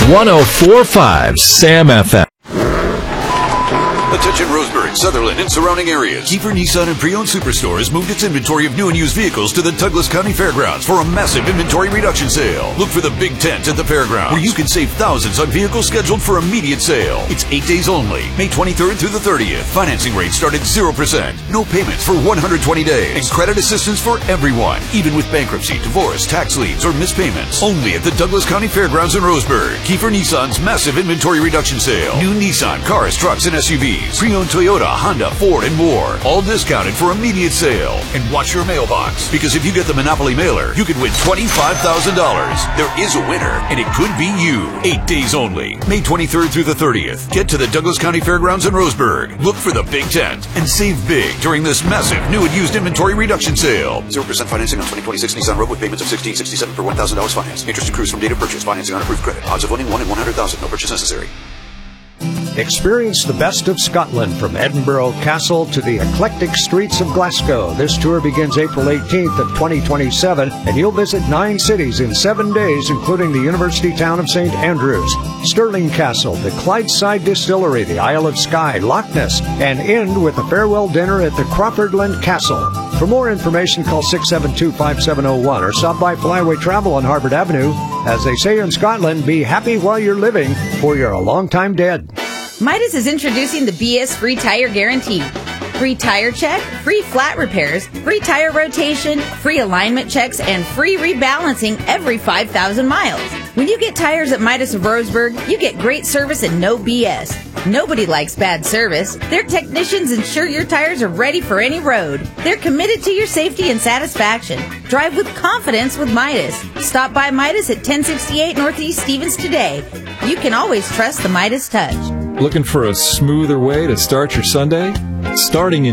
104.5 Sam FM. Attention Roseburg, Sutherland, and surrounding areas. Kiefer Nissan and Pre-Owned Superstore has moved its inventory of new and used vehicles to the Douglas County Fairgrounds for a massive inventory reduction sale. Look for the Big Tent at the fairgrounds, where you can save thousands on vehicles scheduled for immediate sale. It's 8 days only, May 23rd through the 30th. Financing rates start at 0%. No payments for 120 days. And credit assistance for everyone, even with bankruptcy, divorce, tax liens, or missed payments. Only at the Douglas County Fairgrounds in Roseburg. Kiefer Nissan's massive inventory reduction sale. New Nissan cars, trucks, and SUVs. Pre-owned Toyota, Honda, Ford, and more. All discounted for immediate sale. And watch your mailbox, because if you get the Monopoly mailer, you could win $25,000. There is a winner, and it could be you. 8 days only, May 23rd through the 30th. Get to the Douglas County Fairgrounds in Roseburg. Look for the Big Tent and save big during this massive new and used inventory reduction sale. 0% financing on 2026 Nissan Rogue with payments of $1,667 per $1,000 finance. Interest accrues from date of purchase. Financing on approved credit. Odds of winning 1 in 100,000. No purchase necessary. Experience the best of Scotland from Edinburgh Castle to the eclectic streets of Glasgow. This tour begins April 18th of 2027, and you'll visit 9 cities in 7 days, including the university town of St. Andrews, Stirling Castle, the Clydeside Distillery, the Isle of Skye, Loch Ness, and end with a farewell dinner at the Crawfordland Castle. For more information, call 672-5701 or stop by Flyaway Travel on Harvard Avenue. As they say in Scotland, be happy while you're living, or you're a long time dead. Midas is introducing the BS Free Tire Guarantee. Free tire check, free flat repairs, free tire rotation, free alignment checks, and free rebalancing every 5,000 miles. When you get tires at Midas of Roseburg, you get great service and no BS. Nobody likes bad service. Their technicians ensure your tires are ready for any road. They're committed to your safety and satisfaction. Drive with confidence with Midas. Stop by Midas at 1068 Northeast Stevens today. You can always trust the Midas touch. Looking for a smoother way to start your Sunday? Starting in